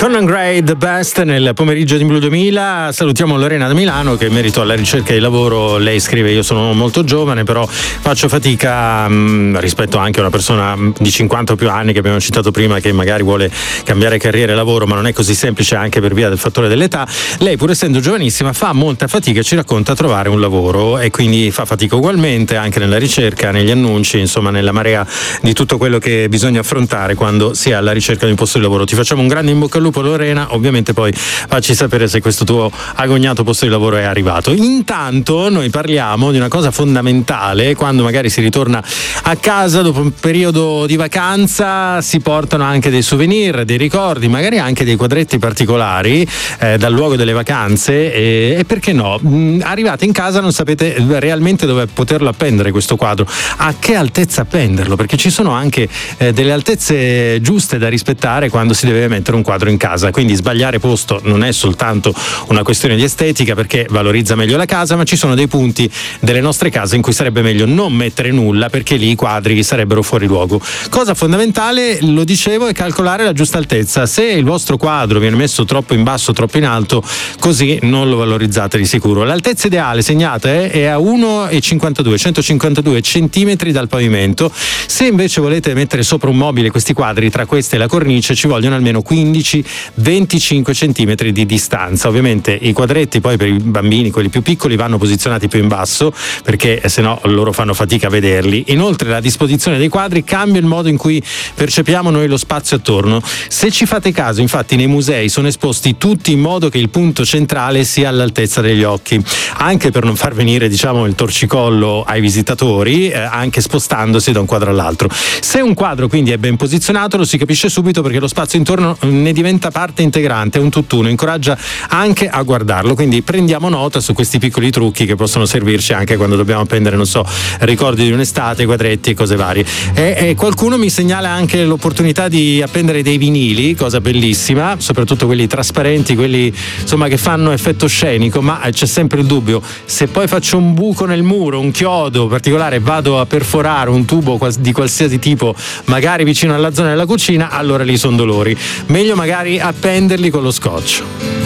Conan Gray, The Best, nel pomeriggio di Blu 2000. Salutiamo Lorena da Milano che in merito alla ricerca di lavoro lei scrive: io sono molto giovane però faccio fatica rispetto anche a una persona di 50 o più anni che abbiamo citato prima, che magari vuole cambiare carriera e lavoro, ma non è così semplice anche per via del fattore dell'età. Lei, pur essendo giovanissima, fa molta fatica e ci racconta a trovare un lavoro, e quindi fa fatica ugualmente anche nella ricerca, negli annunci, insomma nella marea di tutto quello che bisogna affrontare quando si è alla ricerca di un posto di lavoro. Ti facciamo un grande in bocca al lupo, Lorena. Ovviamente poi facci sapere se questo tuo agognato posto di lavoro è arrivato. Intanto noi parliamo di una cosa fondamentale: quando magari si ritorna a casa dopo un periodo di vacanza si portano anche dei souvenir, dei ricordi, magari anche dei quadretti particolari dal luogo delle vacanze, e perché no, arrivate in casa non sapete realmente dove poterlo appendere questo quadro, a che altezza appenderlo, perché ci sono anche delle altezze giuste da rispettare quando si deve mettere un quadro in casa. Quindi sbagliare posto non è soltanto una questione di estetica, perché valorizza meglio la casa, ma ci sono dei punti delle nostre case in cui sarebbe meglio non mettere nulla, perché lì i quadri sarebbero fuori luogo. Cosa fondamentale, lo dicevo, è calcolare la giusta altezza. Se il vostro quadro viene messo troppo in basso, troppo in alto, così non lo valorizzate di sicuro. L'altezza ideale segnata è a 1,52, 152 centimetri dal pavimento. Se invece volete mettere sopra un mobile questi quadri, tra queste e la cornice ci vogliono almeno 15-25 centimetri di distanza. Ovviamente i quadretti poi per i bambini, quelli più piccoli, vanno posizionati più in basso, perché sennò loro fanno fatica a vederli. Inoltre la disposizione dei quadri cambia il modo in cui percepiamo noi lo spazio attorno. Se ci fate caso, infatti, nei musei sono esposti tutti in modo che il punto centrale sia all'altezza degli occhi, anche per non far venire, diciamo, il torcicollo ai visitatori, anche spostandosi da un quadro all'altro. Se un quadro quindi è ben posizionato, lo si capisce subito, perché lo spazio intorno ne diventa parte integrante, è un tutt'uno, incoraggia anche a guardarlo. Quindi prendiamo nota su questi piccoli trucchi che possono servirci anche quando dobbiamo appendere, non so, ricordi di un'estate, quadretti e cose varie. E qualcuno mi segnala anche l'opportunità di appendere dei vinili, cosa bellissima, soprattutto quelli trasparenti, quelli insomma che fanno effetto scenico, ma c'è sempre il dubbio: se poi faccio un buco nel muro, un chiodo particolare, vado a perforare un tubo di qualsiasi tipo, magari vicino alla zona della cucina, allora lì sono dolori. Meglio magari appenderli con lo scotch.